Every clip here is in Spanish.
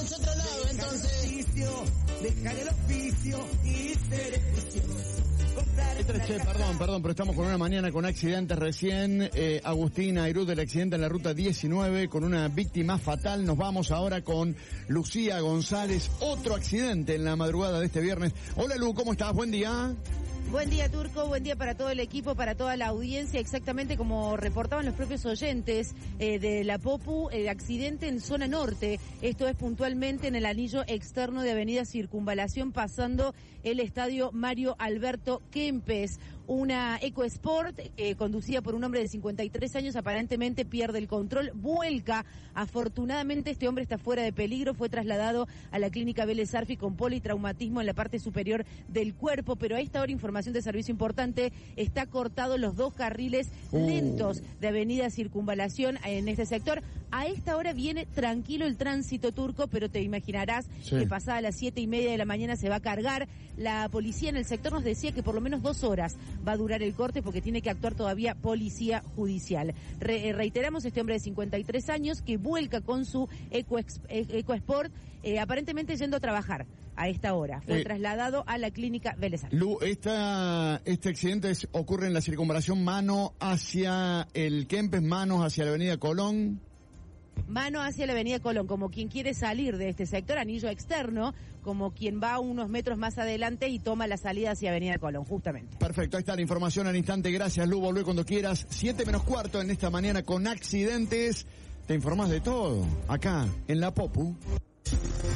hacia otro lado, entonces. Dejar el oficio y ser juicioso. Perdón, pero estamos con una mañana con accidentes recién. Agustina Airú del accidente en la ruta 19 con una víctima fatal. Nos vamos ahora con Lucía González. Otro accidente en la madrugada de este viernes. Hola Lu, ¿cómo estás? Buen día. Buen día, Turco, buen día para todo el equipo, para toda la audiencia. Exactamente como reportaban los propios oyentes de la Popu, el accidente en zona norte. Esto es puntualmente en el anillo externo de Avenida Circunvalación, pasando el estadio Mario Alberto Kempes. Una EcoSport conducida por un hombre de 53 años aparentemente pierde el control, vuelca. Afortunadamente este hombre está fuera de peligro, fue trasladado a la clínica Vélez Arfi con politraumatismo en la parte superior del cuerpo, pero a esta hora información de servicio importante, está cortado los dos carriles lentos de Avenida Circunvalación en este sector. A esta hora viene tranquilo el tránsito, Turco, pero te imaginarás que pasada las 7:30 de la mañana se va a cargar. La policía en el sector nos decía que por lo menos 2 horas va a durar el corte porque tiene que actuar todavía policía judicial. Reiteramos, este hombre de 53 años que vuelca con su EcoSport, aparentemente yendo a trabajar a esta hora. Fue trasladado a la clínica Vélez Arfi. Lu, este accidente ocurre en la circunvalación, mano hacia el Kempes, manos hacia la avenida Colón. Mano hacia la avenida Colón, como quien quiere salir de este sector, anillo externo, como quien va unos metros más adelante y toma la salida hacia avenida Colón, justamente. Perfecto, ahí está la información al instante. Gracias, Lu, volvé cuando quieras. 7:45 en esta mañana con accidentes. Te informas de todo, acá, en La Popu.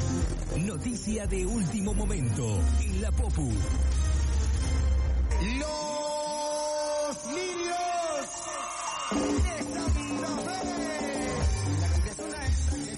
Noticia de último momento, en La Popu.